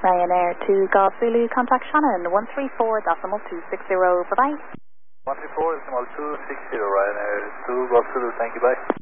Ryanair 2 Golf Zulu, contact Shannon 134.260, bye-bye. 134.260, Ryanair 2 Golf Zulu, thank you, bye.